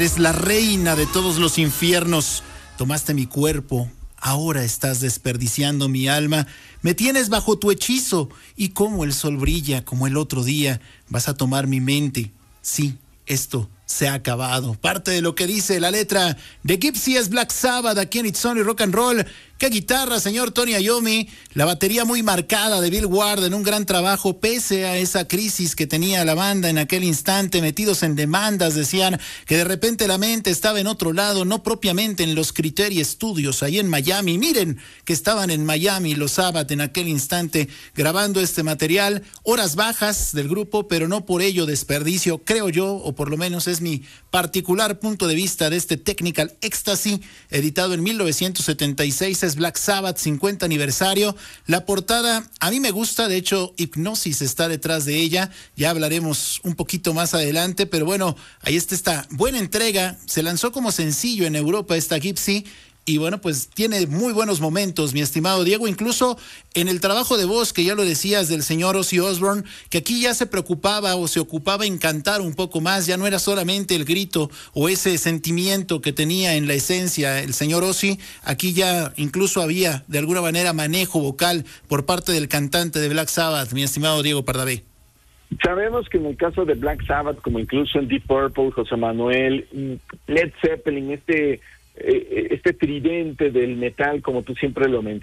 Eres la reina de todos los infiernos. Tomaste mi cuerpo, ahora estás desperdiciando mi alma. Me tienes bajo tu hechizo y como el sol brilla, como el otro día, vas a tomar mi mente. Sí, esto se ha acabado. Parte de lo que dice la letra de Gypsy es Black Sabbath aquí en It's Only Rock and Roll. ¡Qué guitarra, señor Tony Iommi! La batería muy marcada de Bill Ward en un gran trabajo, pese a esa crisis que tenía la banda en aquel instante, metidos en demandas, decían que de repente la mente estaba en otro lado, no propiamente en los Criteria Studios, ahí en Miami. Miren que estaban en Miami los Sabbath en aquel instante grabando este material. Horas bajas del grupo, pero no por ello desperdicio, creo yo, o por lo menos es mi particular punto de vista de este Technical Ecstasy, editado en 1976, es Black Sabbath, 50 aniversario. La portada a mí me gusta, de hecho Hipnosis está detrás de ella, ya hablaremos un poquito más adelante, pero bueno, ahí está esta buena entrega. Se lanzó como sencillo en Europa esta Gypsy, y bueno, pues tiene muy buenos momentos, mi estimado Diego, incluso en el trabajo de voz, que ya lo decías, del señor Ozzy Osbourne, que aquí ya se preocupaba o se ocupaba en cantar un poco más, ya no era solamente el grito o ese sentimiento que tenía en la esencia el señor Ozzy, aquí ya incluso había de alguna manera manejo vocal por parte del cantante de Black Sabbath, mi estimado Diego Pardavé. Sabemos que en el caso de Black Sabbath, como incluso en Deep Purple, José Manuel, Led Zeppelin, este tridente del metal, como tú siempre lo mencionas,